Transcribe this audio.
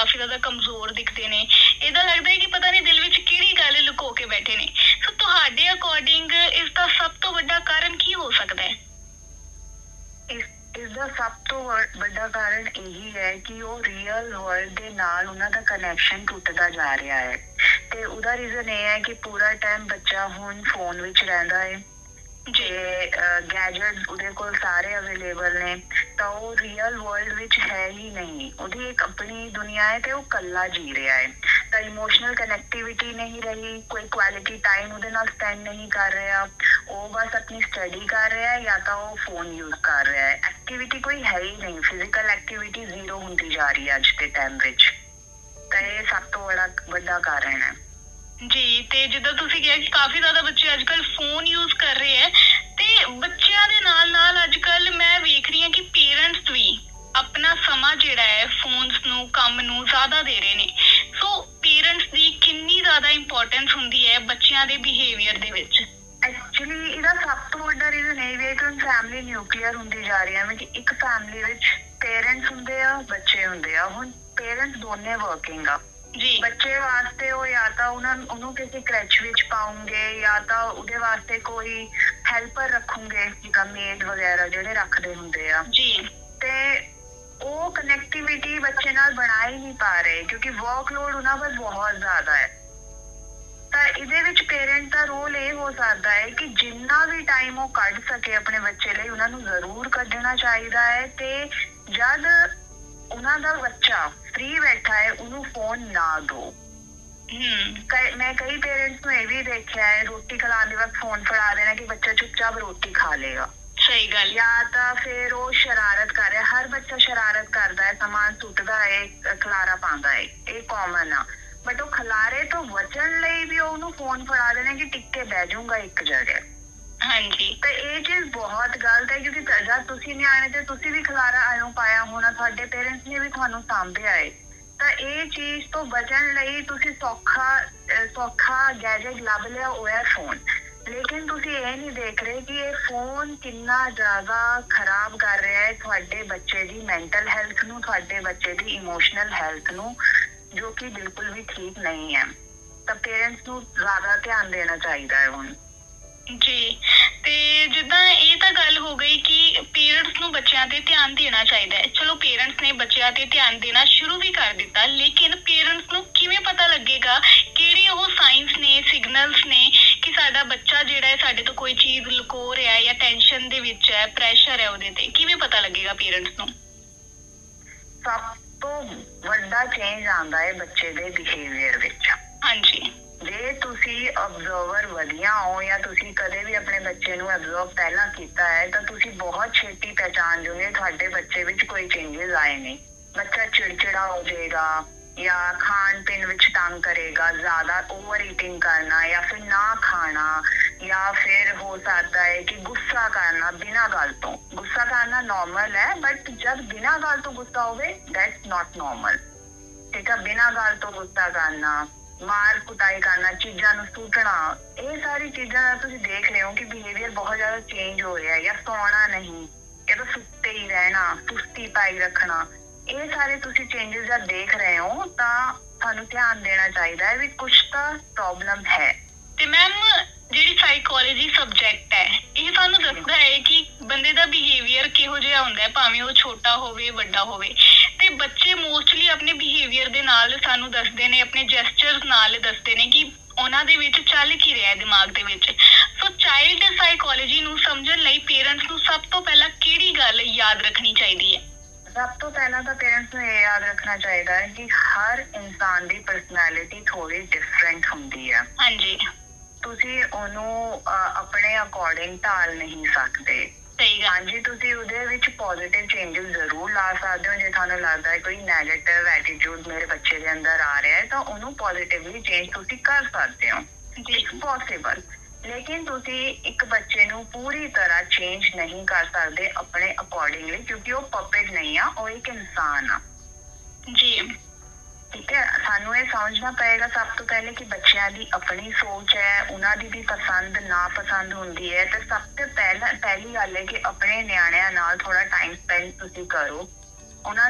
ਕਾਫੀ ਜ਼ਿਆਦਾ ਕਮਜ਼ੋਰ ਦਿਖਦੇ ਨੇ। ਏਦਾਂ ਲੱਗਦਾ ਹੈ ਕਿ ਪਤਾ ਨਹੀਂ ਦਿਲ ਵਿੱਚ ਕਿਹੜੀ ਗੱਲ ਲੁਕੋ ਕੇ ਬੈਠੇ ਨੇ। ਸੋ ਤੁਹਾਡੇ ਅਕੋਰਡਿੰਗ ਇਸ ਦਾ ਸਭ ਤੋਂ ਵੱਡਾ ਕਾਰਨ ਕੀ ਹੋ ਸਕਦਾ ਹੈ? ਇਸਦਾ ਸਭ ਤੋਂ ਵੱਡਾ ਕਾਰਨ ਇਹੀ ਹੈ ਕਿ ਉਹ ਰੀਅਲ ਵਰਲਡ ਦੇ ਨਾਲ ਉਹਨਾਂ ਦਾ ਕਨੈਕਸ਼ਨ ਟੁੱਟਦਾ ਜਾ ਰਿਹਾ ਹੈ। ਤੇ ਉਹਦਾ ਰੀਜ਼ਨ ਇਹ ਹੈ ਕਿ ਪੂਰਾ ਟਾਈਮ ਬੱਚਾ ਹੁਣ ਫੋਨ ਵਿੱਚ ਰਹਿੰਦਾ ਹੈ ਤੇ ਗੈਜਟ ਉਹਦੇ ਕੋਲ ਸਾਰੇ ਅਵੇਲੇਬਲ ਨੇ, ਤਾਂ ਉਹ ਰੀਅਲ ਵਰਲਡ ਵਿੱਚ ਹੈ ਹੀ ਨਹੀਂ। ਉਹਦੀ ਇੱਕ ਆਪਣੀ ਦੁਨੀਆ ਹੈ ਤੇ ਉਹ ਇਕੱਲਾ ਜੀ ਰਿਹਾ ਹੈ। ਤਾਂ ਇਮੋਸ਼ਨਲ ਕਨੈਕਟੀਵਿਟੀ ਨਹੀਂ ਰਹੀ, ਕੋਈ ਕੁਆਲਿਟੀ ਟਾਈਮ ਉਹਦੇ ਨਾਲ ਸਪੈਂਡ ਨਹੀਂ ਕਰ ਰਿਹਾ। ਉਹ ਬਸ ਆਪਣੀ ਸਟੱਡੀ ਕਰ ਰਿਹਾ ਹੈ ਜਾਂ ਤਾਂ ਉਹ ਫੋਨ ਯੂਜ਼ ਕਰ ਰਿਹਾ ਹੈ। ਐਕਟੀਵਿਟੀ ਕੋਈ ਹੈ ਹੀ ਨਹੀਂ, ਫਿਜ਼ੀਕਲ ਐਕਟੀਵਿਟੀ ਜ਼ੀਰੋ ਹੁੰਦੀ ਜਾ ਰਹੀ ਹੈ ਅੱਜ ਦੇ ਟਾਈਮ ਵਿੱਚ। ਤਾਂ ਇਹ ਸਭ ਤੋਂ ਵੱਡਾ ਕਾਰਨ ਹੈ। ਜੀ, ਤੇ ਜਿੱਦਾਂ ਤੁਸੀਂ ਕਿਹਾ ਕਿ ਕਾਫੀ ਜ਼ਿਆਦਾ ਬੱਚੇ ਅੱਜ ਕੱਲ੍ਹ ਫੋਨ ਯੂਜ਼ ਕਰ ਰਹੇ ਹੈ, ਤੇ ਬੱਚਿਆਂ ਦੇ ਨਾਲ ਨਾਲ ਅੱਜ ਕੱਲ੍ਹ ਮੈਂ ਵੇਖ ਰਹੀ ਹਾਂ ਕਿ ਪੇਰੈਂਟਸ ਵੀ ਆਪਣਾ ਸਮਾਂ ਜਿਹੜਾ ਹੈ ਫੋਨਸ ਨੂੰ, ਕੰਮ ਨੂੰ ਜ਼ਿਆਦਾ ਦੇ ਰਹੇ ਨੇ। ਸੋ ਪੇਰੈਂਟਸ ਦੀ ਕਿੰਨੀ ਜ਼ਿਆਦਾ ਇੰਪੋਰਟੈਂਸ ਹੁੰਦੀ ਹੈ ਬੱਚਿਆਂ ਦੇ ਬਿਹੇਵੀਅਰ ਦੇ ਵਿੱਚ? ਐਕਚੁਅਲੀ ਇਹਦਾ ਸਭ ਤੋਂ ਵੱਡਾ ਰੀਜ਼ਨ ਇਹ ਵੀ ਹੈ ਕਿ ਹੁਣ ਫੈਮਿਲੀ ਨਿਊਕਲੀਅਰ ਹੁੰਦੀ ਜਾ ਰਹੀ ਹੈ। ਕਿ ਇੱਕ ਫੈਮਿਲੀ ਵਿੱਚ ਪੇਰੈਂਟਸ ਹੁੰਦੇ ਆ, ਬੱਚੇ ਹੁੰਦੇ ਆ। ਹੁਣ ਪੇਰੈਂਟਸ ਦੋਨੇ ਵਰਕਿੰਗ ਆ। ਜੀ, ਬੱਚੇ ਵਾਸਤੇ ਉਹ ਜਾਂ ਤਾਂ ਉਹਨੂੰ ਕਿਸੇ ਕ੍ਰੈਚ ਵਿੱਚ ਪਾਉਂਗੇ ਜਾਂ ਤਾਂ ਉਹਦੇ ਵਾਸਤੇ ਕੋਈ ਹੈਲਪਰ ਰੱਖੂਗੇ, ਜਿੱਦਾਂ ਮੇਡ ਵਗੈਰਾ ਜਿਹੜੇ ਰੱਖਦੇ ਹੁੰਦੇ ਆ। ਜੀ, ਤੇ ਉਹ ਕਨੈਕਟੀਵਿਟੀ ਬੱਚੇ ਨਾਲ ਬਣਾ ਹੀ ਨਹੀਂ ਪਾ ਰਹੇ ਕਿਉਂਕਿ ਵਰਕਲੋਡ ਉਹਨਾਂ ਪਰ ਬਹੁਤ ਜ਼ਿਆਦਾ ਹੈ। ਤਾਂ ਇਹਦੇ ਵਿੱਚ ਪੇਰੈਂਟ ਦਾ ਰੋਲ ਇਹ ਹੋ ਸਕਦਾ ਹੈ ਕਿ ਜਿੰਨਾ ਵੀ ਟਾਈਮ ਉਹ ਕੱਢ ਸਕੇ ਆਪਣੇ ਬੱਚੇ ਲਈ ਉਹਨਾਂ ਨੂੰ ਜ਼ਰੂਰ ਕੱਢਣਾ ਚਾਹੀਦਾ ਹੈ। ਤੇ ਜਦ ਉਹਨਾਂ ਦਾ ਬੱਚਾ ਫ੍ਰੀ ਬੈਠਾ ਹੈ ਉਹਨੂੰ ਫੋਨ ਨਾ ਦਿਓ। ਮੈਂ ਕਈ ਪੇਰੈਂਟਸ ਨੂੰ ਇਹ ਵੀ ਦੇਖਿਆ ਹੈ, ਰੋਟੀ ਖਿਲਾਉਣ ਦੇ ਵਕਤ ਫੋਨ ਫੜਾ ਦੇਣਾ ਕਿ ਬੱਚਾ ਚੁੱਪਚਾਪ ਰੋਟੀ ਖਾ ਲੇਗਾ। ਸਹੀ ਗੱਲ। ਜਾਂ ਤਾਂ ਫਿਰ ਉਹ ਸ਼ਰਾਰਤ ਕਰ ਰਿਹਾ। ਹਰ ਬੱਚਾ ਸ਼ਰਾਰਤ ਕਰਦਾ ਹੈ, ਸਮਾਨ ਸੁੱਟਦਾ ਹੈ, ਖਲਾਰਾ ਪਾਉਂਦਾ ਹੈ, ਇਹ ਕਾਮਨ ਆ। ਬਟ ਉਹ ਖਲਾਰੇ ਤੋਂ ਬਚਣ ਲਈ ਵੀ ਉਹਨੂੰ ਫੋਨ ਫੜਾ ਦੇਣਾ ਕਿ ਟਿੱਕ ਕੇ ਬਹਿ ਜਾਊਗਾ ਇੱਕ ਜਗ੍ਹਾ। ਹਾਂਜੀ। ਤੇ ਇਹ ਚੀਜ਼ ਬਹੁਤ ਗਲਤ ਹੈ ਕਿਉਂਕਿ ਜਦ ਤੁਸੀਂ ਨਿਆਣੇ ਤੇ ਤੁਸੀਂ ਵੀ ਖਲਾਰਾ ਆਇਓ ਪਾਇਆ ਹੋਣਾ, ਤੁਹਾਡੇ ਪੇਰੈਂਟਸ ਨੇ ਵੀ ਤੁਹਾਨੂੰ ਸਾਂਭਿਆ ਹੈ। ਤਾਂ ਇਹ ਚੀਜ਼ ਤੋਂ ਬਚਣ ਲਈ ਤੁਸੀਂ ਸੌਖਾ ਗੈਜਟ ਲੱਭ ਲਿਆ, ਉਹ ਹੈ ਫੋਨ। ਲੇਕਿਨ ਤੁਸੀਂ ਇਹ ਨਹੀਂ ਦੇਖ ਰਹੇ ਕਿ ਇਹ ਫੋਨ ਕਿੰਨਾ ਜ਼ਿਆਦਾ ਖਰਾਬ ਕਰ ਰਿਹਾ ਹੈ ਤੁਹਾਡੇ ਬੱਚੇ ਦੀ ਮੈਂਟਲ ਹੈਲਥ ਨੂੰ, ਤੁਹਾਡੇ ਬੱਚੇ ਦੀ ਇਮੋਸ਼ਨਲ ਹੈਲਥ ਨੂੰ, ਜੋ ਕਿ ਬਿਲਕੁਲ ਵੀ ਠੀਕ ਨਹੀਂ ਹੈ। ਤਾਂ ਪੇਰੈਂਟਸ ਨੂੰ ਜ਼ਿਆਦਾ ਧਿਆਨ ਦੇਣਾ ਚਾਹੀਦਾ ਹੈ ਹੁਣ। ਜੀ, ਤੇ ਜਿੱਦਾਂ ਇਹ ਤਾਂ ਗੱਲ ਹੋ ਗਈ ਕਿ ਪੇਰੈਂਟਸ ਨੂੰ ਬੱਚਿਆਂ ਤੇ ਧਿਆਨ ਦੇਣਾ ਚਾਹੀਦਾ ਹੈ। ਚਲੋ ਪੇਰੈਂਟਸ ਨੇ ਬੱਚਿਆਂ ਤੇ ਧਿਆਨ ਦੇਣਾ ਸ਼ੁਰੂ ਵੀ ਕਰ ਦਿੱਤਾ, ਲੇਕਿਨ ਪੇਰੈਂਟਸ ਨੂੰ ਕਿਵੇਂ ਪਤਾ ਲੱਗੇਗਾ, ਕਿਹੜੇ ਉਹ ਸਾਈਨਸ ਨੇ, ਸਿਗਨਲਸ ਨੇ ਕਿ ਸਾਡਾ ਬੱਚਾ ਜਿਹੜਾ ਹੈ ਸਾਡੇ ਤੋਂ ਕੋਈ ਚੀਜ਼ ਲੁਕੋ ਰਿਹਾ ਜਾਂ ਟੈਨਸ਼ਨ ਦੇ ਵਿੱਚ ਹੈ, ਪ੍ਰੈਸ਼ਰ ਹੈ ਉਹਦੇ ਤੇ? ਕਿਵੇਂ ਪਤਾ ਲੱਗੇਗਾ ਪੇਰੈਂਟਸ ਨੂੰ? ਸਭ ਤੋਂ ਵੱਡਾ ਚੇਂਜ ਆਉਂਦਾ ਹੈ ਬੱਚੇ ਦੇ ਬਿਹੇਵੀਅਰ ਵਿੱਚ। ਹਾਂਜੀ। ਜੇ ਤੁਸੀਂ ਅਬਜ਼ਰਵਰ ਵਧੀਆ ਹੋ ਜਾਂ ਤੁਸੀਂ ਕਦੇ ਵੀ ਆਪਣੇ ਬੱਚੇ ਨੂੰ ਅਬਜ਼ਰਵ ਪਹਿਲਾਂ ਕੀਤਾ ਹੈ ਤਾਂ ਤੁਸੀਂ ਬਹੁਤ ਛੇਤੀ ਪਹਿਚਾਣ ਜਾਓਗੇ ਤੁਹਾਡੇ ਬੱਚੇ ਵਿੱਚ ਕੋਈ ਚੇਂਜਸ ਆਏ ਨੇ। ਬੱਚਾ ਚਿੜਚਿੜਾ ਹੋ ਜਾਏਗਾ ਜਾਂ ਖਾਣ ਪੀਣ ਵਿੱਚ ਤੰਗ ਕਰੇਗਾ, ਜ਼ਿਆਦਾ ਓਵਰ ਈਟਿੰਗ ਕਰਨਾ ਜਾਂ ਫਿਰ ਨਾ ਖਾਣਾ, ਜਾਂ ਫਿਰ ਹੋ ਸਕਦਾ ਹੈ ਕਿ ਗੁੱਸਾ ਕਰਨਾ ਬਿਨਾਂ ਗੱਲ ਤੋਂ। ਗੁੱਸਾ ਕਰਨਾ ਨੋਰਮਲ ਹੈ, ਬਟ ਜਦ ਬਿਨਾਂ ਗੱਲ ਤੋਂ ਗੁੱਸਾ ਹੋਵੇ ਦੈਟਸ ਨਾਟ ਨੋਰਮਲ। ਠੀਕ ਹੈ, ਬਿਨਾਂ ਗੱਲ ਤੋਂ ਗੁੱਸਾ ਕਰਨਾ, ਮਾਰ ਕੁਟਾਈ ਕਰਨਾ, ਚੀਜ਼ਾਂ ਨੂੰ ਸੁੱਟਣਾ, ਇਹ ਸਾਰੀ ਚੀਜ਼ਾਂ ਦਾ ਤੁਸੀਂ ਦੇਖ ਰਹੇ ਹੋ ਕਿ ਬਿਹੇਵੀਅਰ ਬਹੁਤ ਜ਼ਿਆਦਾ ਚੇਂਜ ਹੋ ਰਿਹਾ ਹੈ। ਜਾਂ ਸੌਣਾ ਨਹੀਂ, ਜਾਂ ਸੁੱਤੇ ਹੀ ਰਹਿਣਾ, ਸੁਸਤੀ ਪਾਈ ਰੱਖਣਾ, ਇਹ ਸਾਰੇ ਤੁਸੀਂ ਚੇਂਜਸ ਜਦ ਦੇਖ ਰਹੇ ਹੋ ਤਾਂ ਤੁਹਾਨੂੰ ਧਿਆਨ ਦੇਣਾ ਚਾਹੀਦਾ ਹੈ ਵੀ ਕੁਛ ਤਾਂ ਪ੍ਰੋਬਲਮ ਹੈ। ਤੇ ਮੈਮ ਜਿਹੜੀ ਸਾਈਕੋਲੋਜੀ ਸਬਜੈਕਟ ਹੈ, ਇਹ ਸਾਨੂੰ ਦੱਸਦਾ ਹੈ ਕਿ ਬੰਦੇ ਦਾ ਬਿਹੇਵੀਅਰ ਕਿਹੋ ਜਿਹਾ ਹੁੰਦਾ ਹੈ, ਭਾਵੇਂ ਉਹ ਛੋਟਾ ਹੋਵੇ ਵੱਡਾ ਹੋਵੇ। ਤੇ ਬੱਚੇ ਮੋਸਟਲੀ ਆਪਣੇ ਬਿਹੇਵੀਅਰ ਦੇ ਨਾਲ ਸਾਨੂੰ ਦੱਸਦੇ ਨੇ, ਆਪਣੇ ਜੈਸਚਰਸ ਨਾਲ ਦੱਸਦੇ ਨੇ ਕਿ ਉਹਨਾਂ ਦੇ ਵਿੱਚ ਚੱਲ ਕੀ ਰਿਹਾ ਦਿਮਾਗ ਦੇ ਵਿੱਚ। ਸੋ ਚਾਈਲਡ ਸਾਈਕੋਲੋਜੀ ਨੂੰ ਸਮਝਣ ਲਈ ਪੇਰੈਂਟਸ ਨੂੰ ਸਭ ਤੋਂ ਪਹਿਲਾਂ ਕਿਹੜੀ ਗੱਲ ਯਾਦ ਰੱਖਣੀ ਚਾਹੀਦੀ ਹੈ? ਸਭ ਤੋਂ ਪਹਿਲਾਂ ਤਾਂ ਪੇਰੈਂਟਸ ਨੂੰ ਇਹ ਯਾਦ ਰੱਖਣਾ ਚਾਹੀਦਾ ਹੈ ਕਿ ਹਰ ਇਨਸਾਨ ਦੀ ਪਰਸਨੈਲਿਟੀ ਥੋੜੀ ਡਿਫਰੈਂਟ ਹੁੰਦੀ ਹੈ। ਹਾਂਜੀ। ਤੁਸੀਂ ਉਹਨੂੰ ਆਪਣੇ ਅਕੋਰਡਿੰਗ ਢਾਲ ਨਹੀਂ ਸਕਦੇ। ਸਹੀ ਗੱਲ। ਹਾਂਜੀ, ਤੁਸੀਂ ਉਹਦੇ ਵਿੱਚ ਪੋਜ਼ਿਟਿਵ ਚੇਂਜਸ ਜ਼ਰੂਰ ਲਾ ਸਕਦੇ ਹੋ। ਜੇ ਤੁਹਾਨੂੰ ਲੱਗਦਾ ਹੈ ਕੋਈ ਨੈਗੇਟਿਵ ਐਟੀਟਿਊਡ ਮੇਰੇ ਬੱਚੇ ਦੇ ਅੰਦਰ ਆ ਰਿਹਾ ਹੈ ਤਾਂ ਉਹਨੂੰ ਪੋਜ਼ਿਟਿਵਲੀ ਚੇਂਜ ਤੁਸੀਂ ਕਰ ਸਕਦੇ ਹੋ। It's possible. ਲੇਕਿਨ ਤੁਸੀਂ ਇੱਕ ਬੱਚੇ ਨੂੰ ਪੂਰੀ ਤਰ੍ਹਾਂ ਚੇਂਜ ਨਹੀਂ ਕਰ ਸਕਦੇ ਆਪਣੇ ਅਕੋਰਡਿੰਗਲੀ, ਕਿਉਂਕਿ ਉਹ ਪਪੇਟ ਨਹੀਂ ਆ, ਉਹ ਇੱਕ ਇਨਸਾਨ ਆ। ਜੀ। ਠੀਕ ਹੈ, ਸਾਨੂੰ ਇਹ ਸਮਝਣਾ ਪਏਗਾ ਸਭ ਤੋਂ ਪਹਿਲੇ ਕਿ ਬੱਚਿਆਂ ਦੀ ਆਪਣੀ ਸੋਚ ਹੈ, ਉਹਨਾਂ ਦੀ ਵੀ ਪਸੰਦ ਨਾ ਪਸੰਦ ਹੁੰਦੀ ਹੈ। ਤੇ ਸਭ ਤੋਂ ਪਹਿਲੀ ਗੱਲ ਹੈ ਕਿ ਆਪਣੇ ਨਿਆਣਿਆਂ ਨਾਲ ਥੋੜਾ ਟਾਈਮ ਸਪੈਂਡ ਤੁਸੀਂ ਕਰੋ। ਉਹਨਾਂ